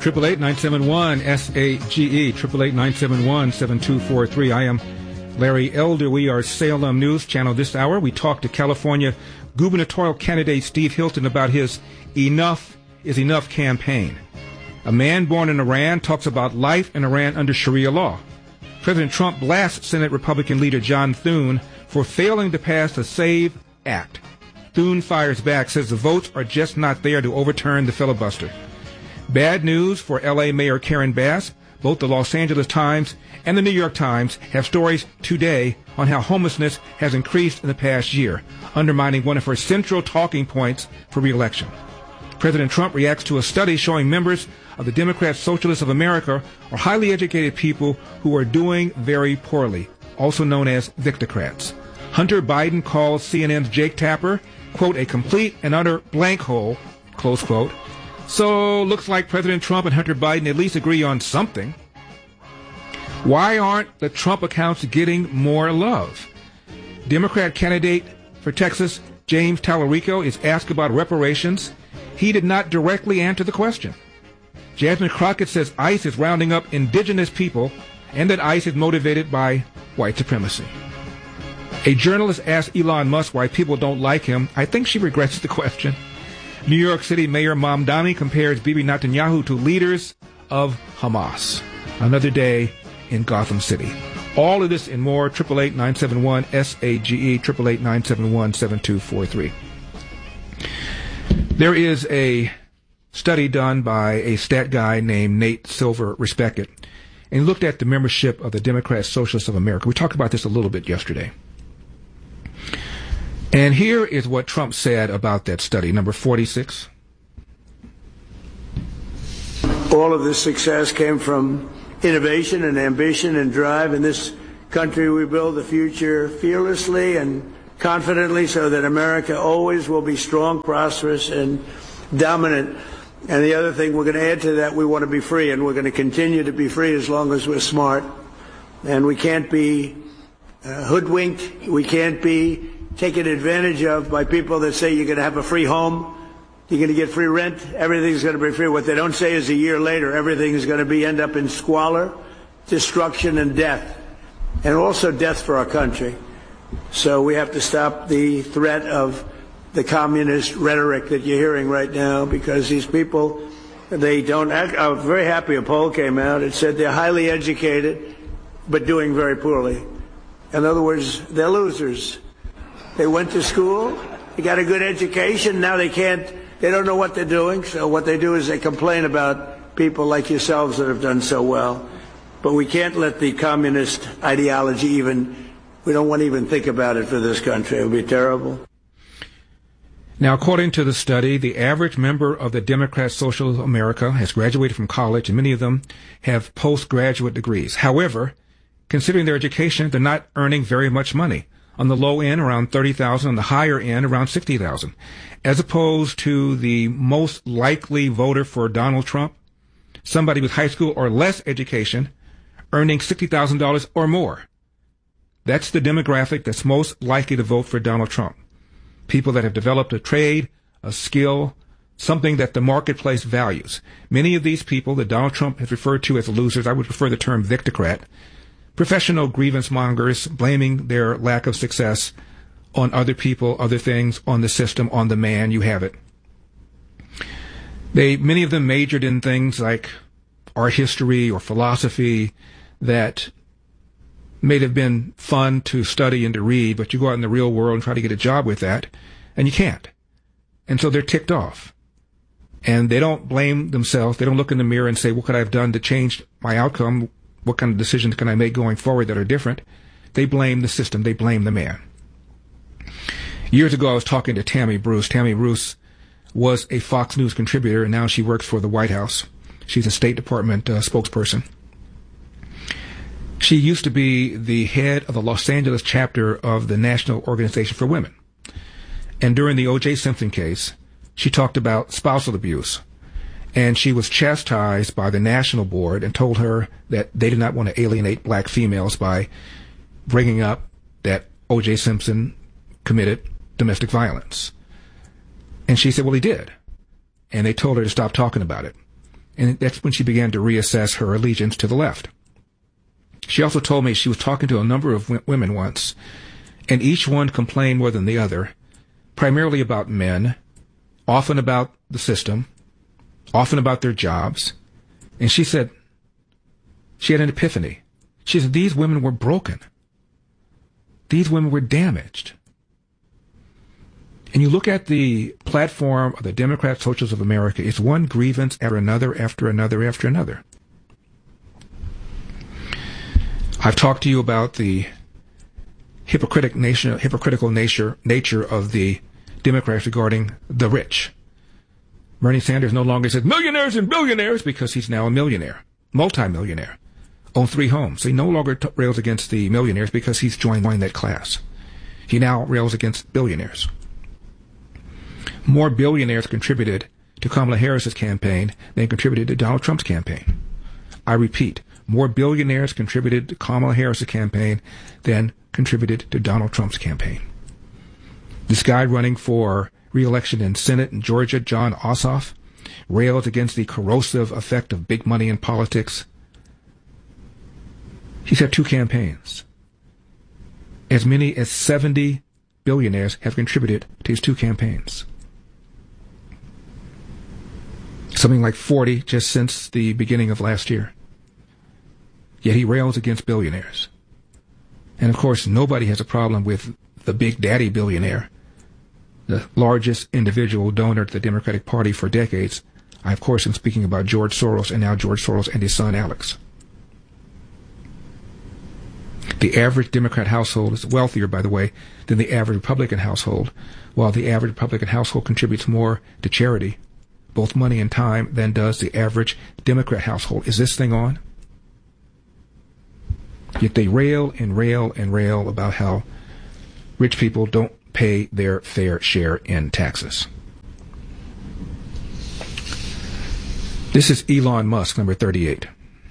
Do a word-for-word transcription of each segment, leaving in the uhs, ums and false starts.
Triple eight nine seven one S A G E. Triple eight nine seven one seven two four three. I am Larry Elder. We are Salem News Channel. This hour, we talk to California gubernatorial candidate Steve Hilton about his Enough is Enough campaign. A man born in Iran talks about life in Iran under Sharia law. President Trump blasts Senate Republican leader John Thune for failing to pass the SAVE Act. Thune fires back, says the votes are just not there to overturn the filibuster. Bad news for L A Mayor Karen Bass. Both the Los Angeles Times and the New York Times have stories today on how homelessness has increased in the past year, undermining one of her central talking points for re-election. President Trump reacts to a study showing members of the Democrat Socialists of America are highly educated people who are doing very poorly, also known as Victocrats. Hunter Biden calls C N N's Jake Tapper, quote, a complete and utter blank hole, close quote. So, looks like President Trump and Hunter Biden at least agree on something. Why aren't the Trump accounts getting more love? Democrat candidate for Texas, James Tallarico, is asked about reparations. He did not directly answer the question. Jasmine Crockett says ICE is rounding up indigenous people and that ICE is motivated by white supremacy. A journalist asked Elon Musk why people don't like him. I think she regrets the question. New York City Mayor Mamdani compares Bibi Netanyahu to leaders of Hamas. Another day in Gotham City. All of this and more, eight eight eight, nine seven one, S A G E, eight eight eight, nine seven one, seven two four three. There is a study done by a stat guy named Nate Silver Respected, and he looked at the membership of the Democrat Socialists of America. We talked about this a little bit yesterday. And here is what Trump said about that study, number forty-six. All of this success came from innovation and ambition and drive. In this country, we build the future fearlessly and confidently so that America always will be strong, prosperous, and dominant. And the other thing we're going to add to that, we want to be free, and we're going to continue to be free as long as we're smart. And we can't be uh, hoodwinked. We can't be taken advantage of by people that say you're going to have a free home, you're going to get free rent, everything's going to be free. What they don't say is a year later, everything is going to be end up in squalor, destruction, and death, and also death for our country. So we have to stop the threat of the communist rhetoric that you're hearing right now, because these people, they don't act. I'm very happy a poll came out. It said they're highly educated, but doing very poorly. In other words, they're losers. They went to school, they got a good education, now they can't, they don't know what they're doing, so what they do is they complain about people like yourselves that have done so well. But we can't let the communist ideology even, we don't want to even think about it for this country. It would be terrible. Now, according to the study, the average member of the Democrat Socialists of America has graduated from college, and many of them have postgraduate degrees. However, considering their education, they're not earning very much money. On the low end, around thirty thousand dollars. On the higher end, around sixty thousand dollars. As opposed to the most likely voter for Donald Trump, somebody with high school or less education, earning sixty thousand dollars or more. That's the demographic that's most likely to vote for Donald Trump. People that have developed a trade, a skill, something that the marketplace values. Many of these people that Donald Trump has referred to as losers, I would prefer the term victocrat, professional grievance mongers blaming their lack of success on other people, other things, on the system, on the man. You have it. They, many of them majored in things like art history or philosophy that may have been fun to study and to read, but you go out in the real world and try to get a job with that, and you can't. And so they're ticked off. And they don't blame themselves. They don't look in the mirror and say, what could I have done to change my outcome? What kind of decisions can I make going forward that are different? They blame the system. They blame the man. Years ago, I was talking to Tammy Bruce. Tammy Bruce was a Fox News contributor, and now she works for the White House. She's a State Department uh, spokesperson. She used to be the head of the Los Angeles chapter of the National Organization for Women. And during the O J Simpson case, she talked about spousal abuse. And she was chastised by the national board and told her that they did not want to alienate black females by bringing up that O J Simpson committed domestic violence. And she said, well, he did. And they told her to stop talking about it. And that's when she began to reassess her allegiance to the left. She also told me she was talking to a number of w- women once, and each one complained more than the other, primarily about men, often about the system, often about their jobs. And she said she had an epiphany. She said these women were broken. These women were damaged. And you look at the platform of the Democrat Socialists of America, it's one grievance after another, after another, after another. I've talked to you about the hypocritic nation, hypocritical nature, nature of the Democrats regarding the rich. Bernie Sanders no longer says millionaires and billionaires because he's now a millionaire, multimillionaire, owns three homes. So he no longer t- rails against the millionaires because he's joined that class. He now rails against billionaires. More billionaires contributed to Kamala Harris's campaign than contributed to Donald Trump's campaign. I repeat, more billionaires contributed to Kamala Harris's campaign than contributed to Donald Trump's campaign. This guy running for re-election in Senate in Georgia, Jon Ossoff, rails against the corrosive effect of big money in politics. He's had two campaigns. As many as seventy billionaires have contributed to his two campaigns. Something like forty just since the beginning of last year. Yet he rails against billionaires. And of course, nobody has a problem with the big daddy billionaire, the largest individual donor to the Democratic Party for decades. I, of course, am speaking about George Soros, and now George Soros and his son, Alex. The average Democrat household is wealthier, by the way, than the average Republican household, while the average Republican household contributes more to charity, both money and time, than does the average Democrat household. Is this thing on? Yet they rail and rail and rail about how rich people don't pay their fair share in taxes. This is Elon Musk, number thirty-eight.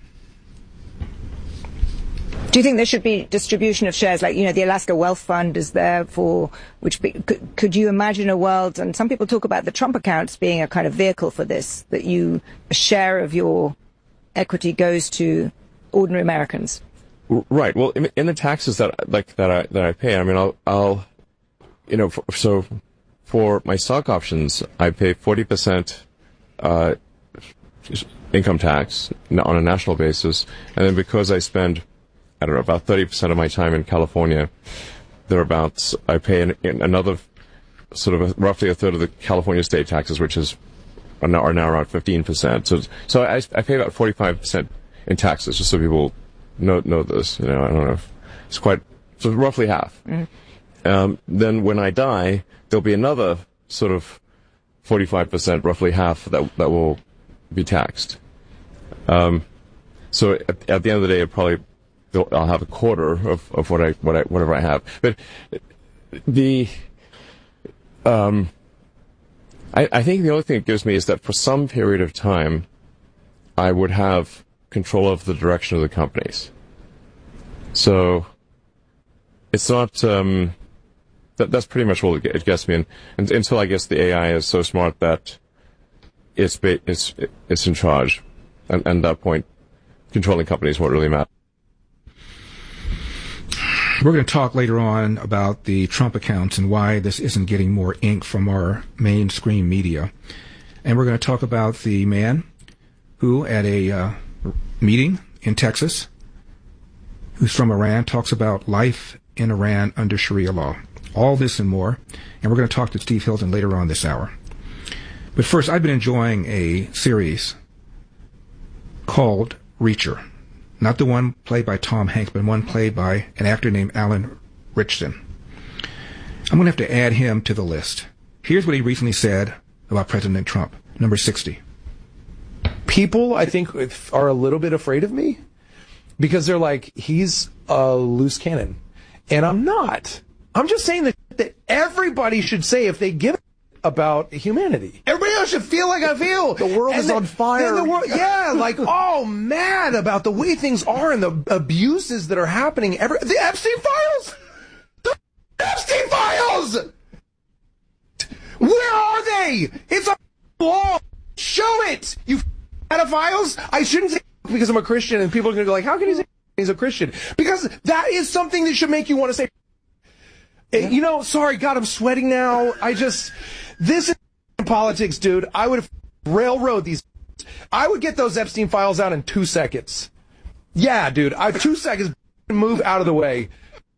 Do you think there should be distribution of shares, like, you know, the Alaska Wealth Fund is there for, which be, could, could you imagine a world, and some people talk about the Trump accounts being a kind of vehicle for this, that you, a share of your equity goes to ordinary Americans? Right. Well, in, in the taxes that like that I that I pay, I mean, I'll I'll, you know, for, so for my stock options, I pay forty percent uh, income tax on a national basis, and then because I spend, I don't know, about thirty percent of my time in California, thereabouts, I pay an, another sort of a, roughly a third of the California state taxes, which is are now, are now around fifteen percent. So so I, I pay about forty-five percent in taxes, just so people know know this. You know, I don't know. If it's quite so roughly half. Mm-hmm. Um, then when I die, there'll be another sort of forty-five percent, roughly half that that will be taxed. Um, so at, at the end of the day, it probably I'll have a quarter of, of what I what I whatever I have. But the um, I, I think the only thing it gives me is that for some period of time, I would have control of the direction of the companies. So it's not um, that that's pretty much what it gets me. And, and until I guess the A I is so smart that it's ba- it's it's in charge, and, and at that point, controlling companies won't really matter. We're going to talk later on about the Trump accounts and why this isn't getting more ink from our mainstream media. And we're going to talk about the man who, at a uh, meeting in Texas, who's from Iran, talks about life in Iran under Sharia law. All this and more. And we're going to talk to Steve Hilton later on this hour. But first, I've been enjoying a series called Reacher. Not the one played by Tom Hanks, but one played by an actor named Alan Ritchson. I'm going to have to add him to the list. Here's what he recently said about President Trump. Number sixty. People, I think, are a little bit afraid of me because they're like, he's a loose cannon. And I'm not. I'm just saying that, that everybody should say if they give a about humanity. Everybody else should feel like I feel. The world and is the, on fire. The world, yeah, like, oh, mad about the way things are and the abuses that are happening. Every, the Epstein files! The Epstein files! Where are they? It's a law. Show it, you pedophiles? I shouldn't say because I'm a Christian and people are going to go like, how can he say he's a Christian? Because that is something that should make you want to say, yeah. You know, sorry, God, I'm sweating now. I just, this is politics, dude. I would have railroad these. I would get those Epstein files out in two seconds. Yeah, dude, I two seconds, move out of the way.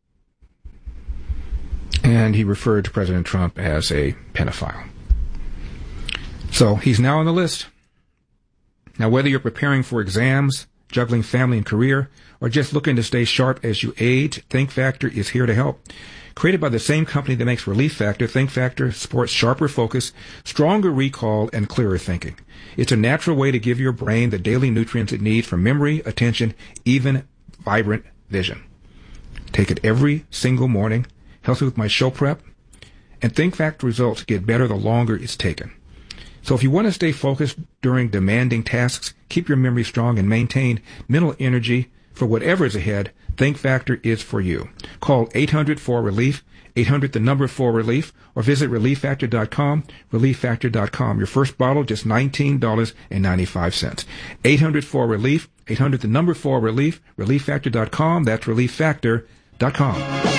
And he referred to President Trump as a pedophile. So he's now on the list. Now, whether you're preparing for exams, juggling family and career, or just looking to stay sharp as you age, Think Factor is here to help. Created by the same company that makes Relief Factor, Think Factor supports sharper focus, stronger recall, and clearer thinking. It's a natural way to give your brain the daily nutrients it needs for memory, attention, even vibrant vision. Take it every single morning. Helps with my show prep. And Think Factor results get better the longer it's taken. So if you want to stay focused during demanding tasks, keep your memory strong, and maintain mental energy for whatever is ahead, Think Factor is for you. Call eight hundred four relief, eight hundred the number four relief, or visit relief factor dot com, relief factor dot com. Your first bottle, just nineteen dollars and ninety-five cents. eight hundred four relief, eight hundred the number four relief, relief factor dot com. That's relief factor dot com.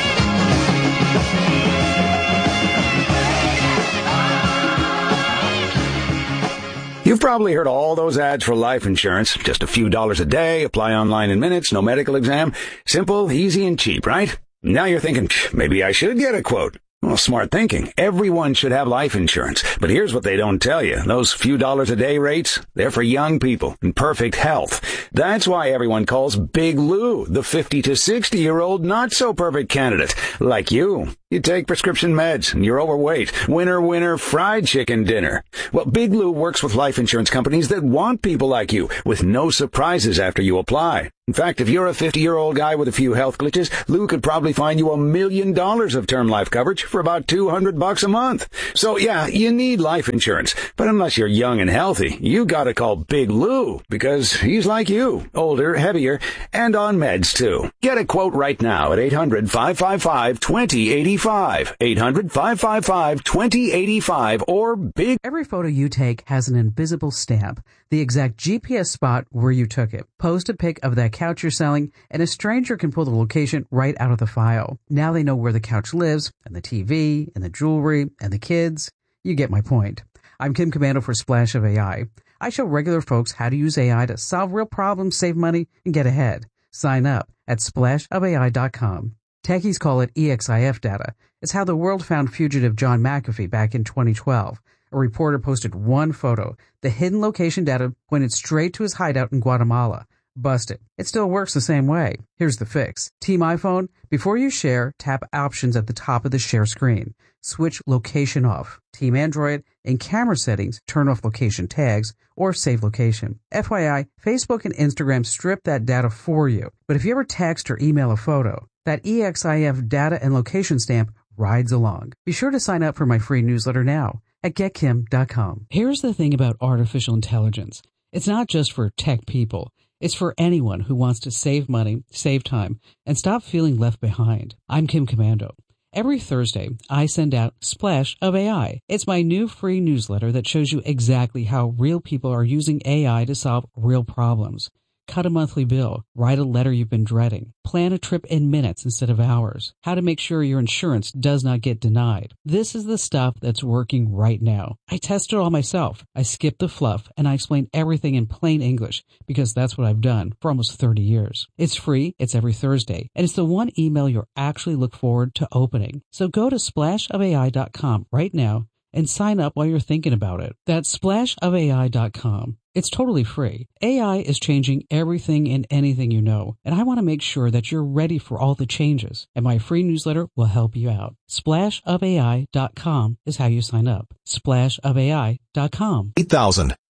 You've probably heard all those ads for life insurance. Just a few dollars a day, apply online in minutes, no medical exam. Simple, easy, and cheap, right? Now you're thinking, maybe I should get a quote. Well, smart thinking. Everyone should have life insurance. But here's what they don't tell you. Those few dollars a day rates, they're for young people in perfect health. That's why everyone calls Big Lou the fifty to sixty year old not so perfect candidate. Like you. You take prescription meds and you're overweight. Winner, winner, fried chicken dinner. Well, Big Lou works with life insurance companies that want people like you with no surprises after you apply. In fact, if you're a fifty-year-old guy with a few health glitches, Lou could probably find you a million dollars of term life coverage for about two hundred bucks a month. So yeah, you need life insurance. But unless you're young and healthy, you gotta call Big Lou because he's like you, older, heavier, and on meds too. Get a quote right now at eight hundred, five five five, two zero eight five. eight hundred, five five five, two zero eight five or Big. Every photo you take has an invisible stamp, the exact G P S spot where you took it. Post a pic of that couch you're selling, and a stranger can pull the location right out of the file. Now they know where the couch lives, and the T V, and the jewelry, and the kids. You get my point. I'm Kim Commando for Splash of A I. I show regular folks how to use A I to solve real problems, save money, and get ahead. Sign up at splash of A I dot com. Techies call it E X I F data. It's how the world found fugitive John McAfee back in twenty twelve. A reporter posted one photo. The hidden location data pointed straight to his hideout in Guatemala. Busted. It still works the same way. Here's the fix. Team iPhone, before you share, tap options at the top of the share screen. Switch location off. Team Android, in camera settings, turn off location tags or save location. F Y I, Facebook and Instagram strip that data for you. But if you ever text or email a photo, that E X I F data and location stamp rides along. Be sure to sign up for my free newsletter now at get kim dot com. Here's the thing about artificial intelligence. It's not just for tech people. It's for anyone who wants to save money, save time, and stop feeling left behind. I'm Kim Commando. Every Thursday, I send out Splash of A I. It's my new free newsletter that shows you exactly how real people are using A I to solve real problems. Cut a monthly bill, write a letter you've been dreading, plan a trip in minutes instead of hours, how to make sure your insurance does not get denied. This is the stuff that's working right now. I tested it all myself. I skipped the fluff and I explained everything in plain English because that's what I've done for almost thirty years. It's free, it's every Thursday, and it's the one email you'll actually look forward to opening. So go to splash of A I dot com right now and sign up while you're thinking about it. That's splash of A I dot com. It's totally free. A I is changing everything and anything you know, and I want to make sure that you're ready for all the changes, and my free newsletter will help you out. splash of A I dot com is how you sign up. splash of A I dot com. eight thousand.